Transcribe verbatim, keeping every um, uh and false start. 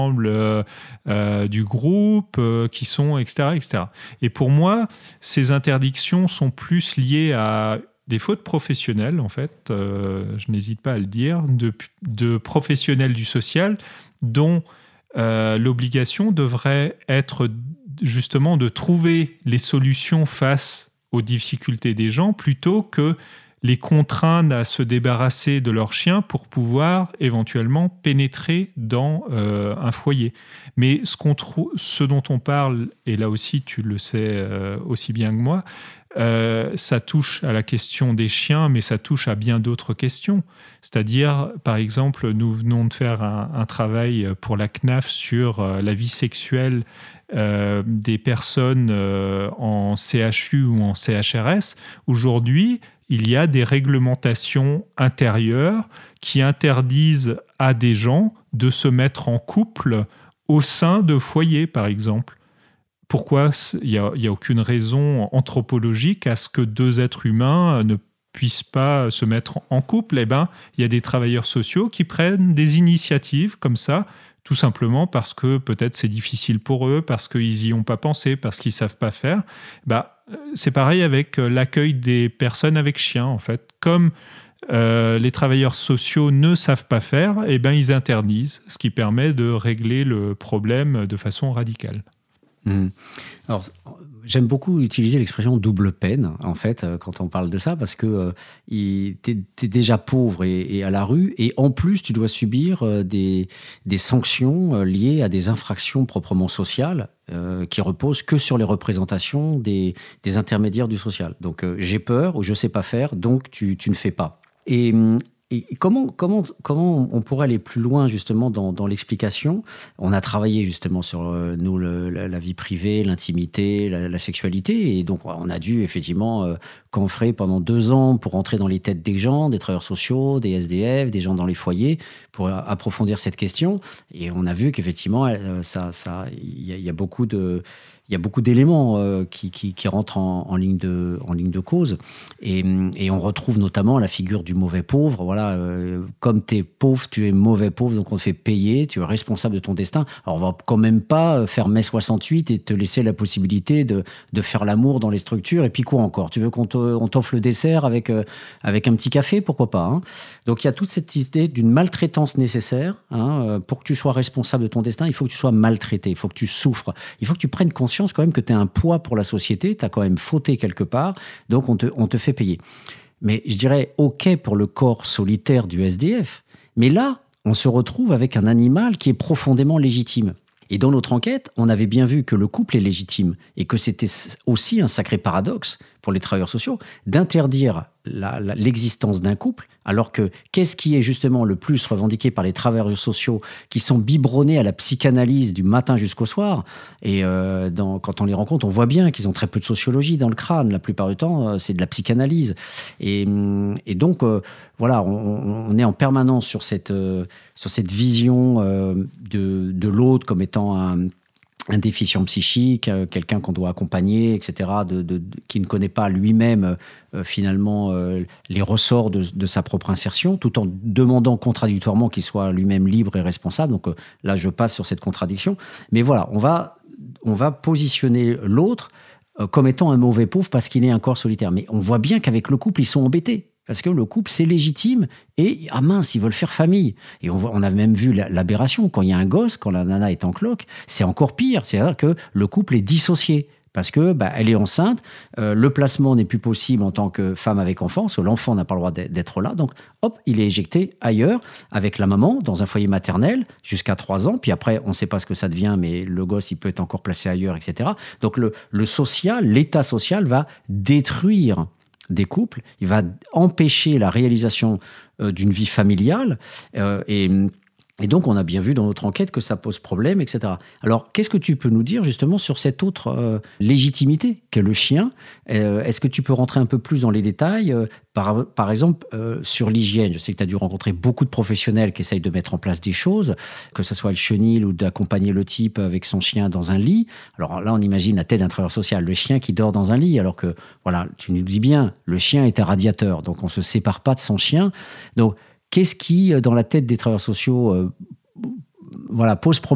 euh, euh, du groupe, euh, qui sont, et cetera, et cetera. Et pour moi, ces interdictions sont plus liées à des fautes professionnelles, en fait, euh, je n'hésite pas à le dire, de, de professionnels du social dont euh, l'obligation devrait être justement de trouver les solutions face aux difficultés des gens plutôt que les contraindre à se débarrasser de leur chien pour pouvoir éventuellement pénétrer dans euh, un foyer. Mais ce, qu'on trou- ce dont on parle, et là aussi tu le sais euh, aussi bien que moi, euh, ça touche à la question des chiens, mais ça touche à bien d'autres questions. C'est-à-dire, par exemple, nous venons de faire un, un travail pour la C N A F sur euh, la vie sexuelle euh, des personnes euh, en C H U ou en C H R S. Aujourd'hui, il y a des réglementations intérieures qui interdisent à des gens de se mettre en couple au sein de foyers, par exemple. Pourquoi il n'y a, il y a aucune raison anthropologique à ce que deux êtres humains ne puissent pas se mettre en couple? Eh bien, il y a des travailleurs sociaux qui prennent des initiatives comme ça, tout simplement parce que peut-être c'est difficile pour eux, parce qu'ils n'y ont pas pensé, parce qu'ils ne savent pas faire. Bah, c'est pareil avec l'accueil des personnes avec chiens, en fait. Comme euh, les travailleurs sociaux ne savent pas faire, eh ben, ils interdisent, ce qui permet de régler le problème de façon radicale. Mmh. Alors, j'aime beaucoup utiliser l'expression double peine, en fait, quand on parle de ça, parce que euh, tu es déjà pauvre et, et à la rue, et en plus, tu dois subir euh, des, des sanctions euh, liées à des infractions proprement sociales euh, qui reposent que sur les représentations des, des intermédiaires du social. Donc, euh, j'ai peur ou je ne sais pas faire, donc tu, tu ne fais pas. Et... Et comment, comment, comment on pourrait aller plus loin justement dans, dans l'explication? On a travaillé justement sur euh, nous le, la, la vie privée, l'intimité, la, la sexualité, et donc on a dû effectivement euh, campher pendant deux ans pour entrer dans les têtes des gens, des travailleurs sociaux, des S D F, des gens dans les foyers, pour approfondir cette question. Et on a vu qu'effectivement, euh, ça, ça, il y, y a beaucoup de Il y a beaucoup d'éléments euh, qui, qui, qui rentrent en, en, ligne de, en ligne de cause. Et, et on retrouve notamment la figure du mauvais pauvre. Voilà, euh, comme tu es pauvre, tu es mauvais pauvre, donc on te fait payer, tu es responsable de ton destin. Alors on va quand même pas faire mai soixante-huit et te laisser la possibilité de, de faire l'amour dans les structures. Et puis quoi encore? Tu veux qu'on te, on t'offre le dessert avec, euh, avec un petit café? Pourquoi pas, hein? Donc il y a toute cette idée d'une maltraitance nécessaire. Hein, pour que tu sois responsable de ton destin, il faut que tu sois maltraité, il faut que tu souffres, il faut que tu prennes conscience quand même que tu es un poids pour la société, tu as quand même fauté quelque part, donc on te, on te fait payer. Mais je dirais OK pour le corps solitaire du S D F, mais là, on se retrouve avec un animal qui est profondément légitime. Et dans notre enquête, on avait bien vu que le couple est légitime et que c'était aussi un sacré paradoxe pour les travailleurs sociaux d'interdire la, la, l'existence d'un couple, alors que qu'est-ce qui est justement le plus revendiqué par les travailleurs sociaux qui sont biberonnés à la psychanalyse du matin jusqu'au soir. Et euh, dans, quand on les rencontre, on voit bien qu'ils ont très peu de sociologie dans le crâne. La plupart du temps, euh, c'est de la psychanalyse. Et, et donc, euh, voilà, on, on est en permanence sur cette, euh, sur cette vision euh, de, de l'autre comme étant un... un déficient psychique, euh, quelqu'un qu'on doit accompagner, et cetera, de, de, de, qui ne connaît pas lui-même euh, finalement euh, les ressorts de, de sa propre insertion, tout en demandant contradictoirement qu'il soit lui-même libre et responsable. Donc euh, là, je passe sur cette contradiction. Mais voilà, on va, on va positionner l'autre euh, comme étant un mauvais pauvre parce qu'il est un corps solitaire. Mais on voit bien qu'avec le couple, ils sont embêtés. Parce que le couple, c'est légitime. Et, ah mince, ils veulent faire famille. Et on, voit, on a même vu l'aberration. Quand il y a un gosse, quand la nana est en cloque, c'est encore pire. C'est-à-dire que le couple est dissocié. Parce que bah, elle est enceinte, euh, le placement n'est plus possible en tant que femme avec enfant, parce que l'enfant n'a pas le droit d'être là. Donc, hop, il est éjecté ailleurs, avec la maman, dans un foyer maternel, jusqu'à trois ans. Puis après, on ne sait pas ce que ça devient, mais le gosse, il peut être encore placé ailleurs, et cetera. Donc, le, le social, l'état social va détruire des couples, il va empêcher la réalisation euh, d'une vie familiale euh, et, et donc on a bien vu dans notre enquête que ça pose problème, et cetera. Alors qu'est-ce que tu peux nous dire justement sur cette autre euh, légitimité qu'est le chien? euh, Est-ce que tu peux rentrer un peu plus dans les détails euh, par, par exemple euh, sur l'hygiène? Je sais que tu as dû rencontrer beaucoup de professionnels qui essayent de mettre en place des choses, que ce soit le chenil ou d'accompagner le type avec son chien dans un lit. Alors là on imagine la tête d'un travailleur social, le chien qui dort dans un lit, alors que voilà, tu nous dis bien, le chien est un radiateur, donc on ne se sépare pas de son chien. Donc qu'est-ce qui, dans la tête des travailleurs sociaux, euh, voilà, pose problème?